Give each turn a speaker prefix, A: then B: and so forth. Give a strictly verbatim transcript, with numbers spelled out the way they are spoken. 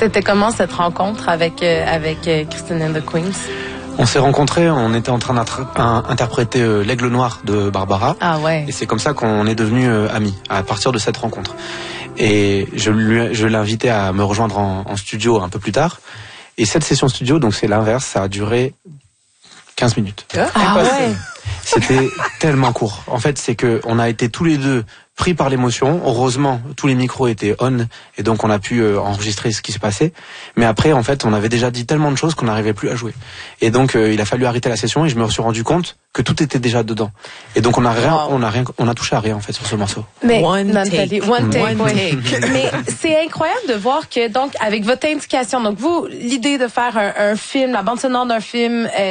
A: C'était comment cette rencontre avec, euh, avec euh, Kristen and the Queens?
B: On s'est rencontrés, on était en train d'interpréter euh, l'Aigle Noir de Barbara.
A: Ah ouais.
B: Et c'est comme ça qu'on est devenus euh, amis, à partir de cette rencontre. Et je lui, je l'ai invité à me rejoindre en, en studio un peu plus tard. Et cette session studio, donc c'est l'inverse, ça a duré quinze minutes.
A: Ah ouais.
B: C'était tellement court. En fait, c'est que on a été tous les deux pris par l'émotion. Heureusement, tous les micros étaient on et donc on a pu euh, enregistrer ce qui se passait. Mais après, en fait, on avait déjà dit tellement de choses qu'on n'arrivait plus à jouer. Et donc, euh, il a fallu arrêter la session et je me suis rendu compte que tout était déjà dedans. Et donc, on a rien,
A: Wow.
B: on a rien, on a touché à rien en fait sur ce morceau.
A: Mais
C: One
A: Nathalie,
C: take.
A: one take,
C: One
A: ouais.
C: take.
A: Mais c'est incroyable de voir que donc avec votre indication, donc vous l'idée de faire un, un film, la bande sonore d'un film. Euh,